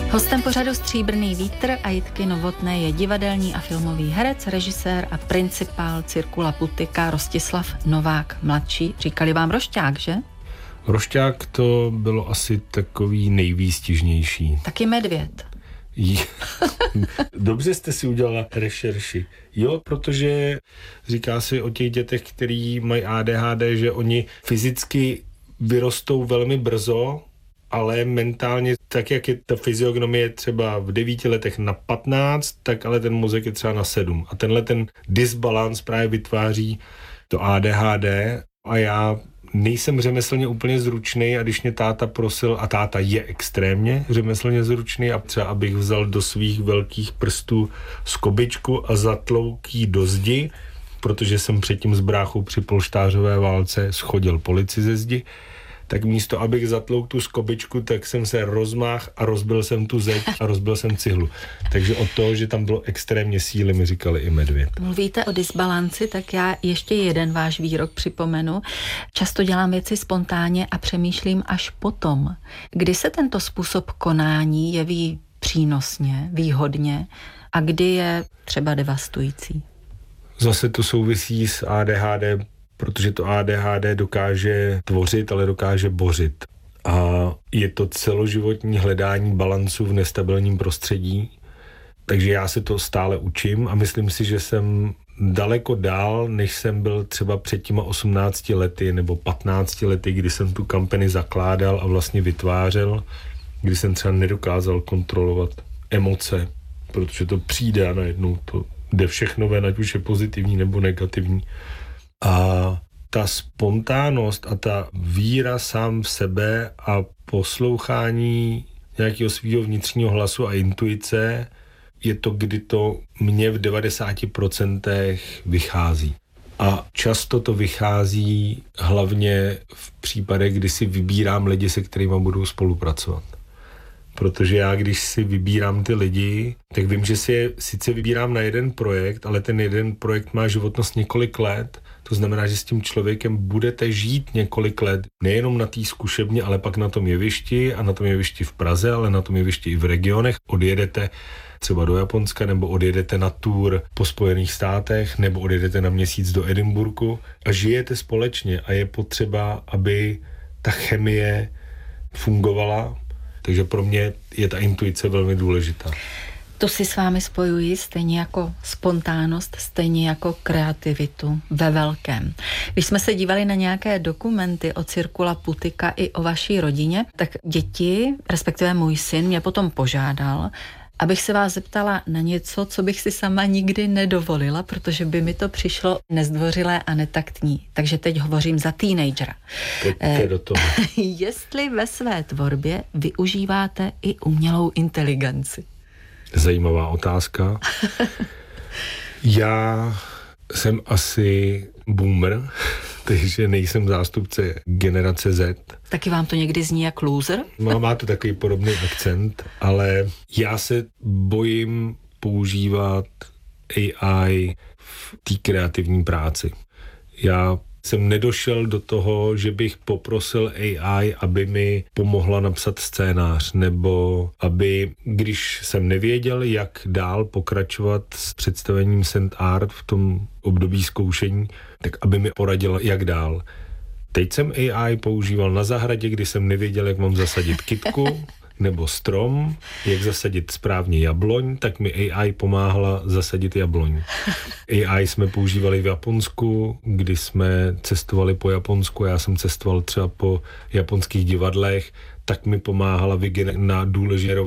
Hostem pořadu Stříbrný vítr a Jitky Novotné je divadelní a filmový herec, režisér a principál Cirkula Putika Rostislav Novák mladší. Říkali vám Rošťák, že? Rošťák to bylo asi takový nejvýstižnější. Taky medvěd. Dobře jste si udělala rešerši. Jo, protože říká se o těch dětech, který mají ADHD, že oni fyzicky vyrostou velmi brzo, ale mentálně, tak jak je ta fyziognomie třeba v 9 letech na 15, tak ale ten mozek je třeba na 7. A tenhle ten disbalans právě vytváří to ADHD a já nejsem řemeslně úplně zručný a když mě táta prosil, a táta je extrémně řemeslně zručný a třeba abych vzal do svých velkých prstů skobičku a zatlouk jí do zdi, protože jsem předtím s bráchou při polštářové válce schodil polici ze zdi, tak místo, abych zatlouk tu skobičku, tak jsem se rozmáhl a rozbil jsem tu zeď a rozbil jsem cihlu. Takže od toho, že tam bylo extrémně síly, mi říkali i medvěd. Mluvíte o disbalanci, tak já ještě jeden váš výrok připomenu. Často dělám věci spontánně a přemýšlím až potom. Kdy se tento způsob konání jeví přínosně, výhodně a kdy je třeba devastující? Zase to souvisí s ADHD, protože to ADHD dokáže tvořit, ale dokáže bořit. A je to celoživotní hledání balancu v nestabilním prostředí. Takže já se to stále učím a myslím si, že jsem daleko dál, než jsem byl třeba před těma 18 lety nebo 15 lety, kdy jsem tu kampani zakládal a vlastně vytvářel, kdy jsem třeba nedokázal kontrolovat emoce, protože to přijde a najednou to jde všechno ven, ať už je pozitivní nebo negativní. A ta spontánnost a ta víra sám v sebe a poslouchání nějakého svého vnitřního hlasu a intuice je to, kdy to mně v 90% vychází. A často to vychází hlavně v případech, kdy si vybírám lidi, se kterými budu spolupracovat. Protože já, když si vybírám ty lidi, tak vím, že si je sice vybírám na jeden projekt, ale ten jeden projekt má životnost několik let. To znamená, že s tím člověkem budete žít několik let. Nejenom na té zkušebně, ale pak na tom jevišti a na tom jevišti v Praze, ale na tom jevišti i v regionech. Odjedete třeba do Japonska, nebo odjedete na tour po Spojených státech, nebo odjedete na měsíc do Edinburghu a žijete společně a je potřeba, aby ta chemie fungovala. Takže pro mě je ta intuice velmi důležitá. To si s vámi spojuji stejně jako spontánnost, stejně jako kreativitu ve velkém. Když jsme se dívali na nějaké dokumenty o Cirkula Putika i o vaší rodině, tak děti, respektive můj syn, mě potom požádal, abych se vás zeptala na něco, co bych si sama nikdy nedovolila, protože by mi to přišlo nezdvořilé a netaktní. Takže teď hovořím za teenagera. Teď do toho. Jestli ve své tvorbě využíváte i umělou inteligenci? Zajímavá otázka. Já jsem asi boomer, takže nejsem zástupce generace Z. Taky vám to někdy zní jak loser? Má to takový podobný akcent, ale já se bojím používat AI v té kreativní práci. Já jsem nedošel do toho, že bych poprosil AI, aby mi pomohla napsat scénář, nebo aby, když jsem nevěděl, jak dál pokračovat s představením St. Art v tom období zkoušení, tak aby mi poradila, jak dál. Teď jsem AI používal na zahradě, kdy jsem nevěděl, jak mám zasadit kytku nebo strom, jak zasadit správně jabloň, tak mi AI pomáhala zasadit jabloň. AI jsme používali v Japonsku, kdy jsme cestovali po Japonsku, já jsem cestoval třeba po japonských divadlech, tak mi pomáhala na důležité